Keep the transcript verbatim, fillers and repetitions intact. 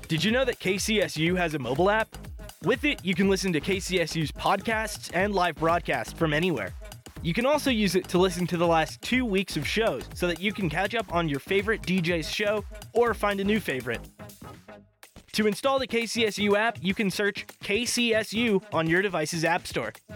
Did you know that K C S U has a mobile app? With it, you can listen to K C S U's podcasts and live broadcasts from anywhere. You can also use it to listen to the last two weeks of shows so that you can catch up on your favorite D J's show or find a new favorite. To install the K C S U app, you can search K C S U on your device's app store.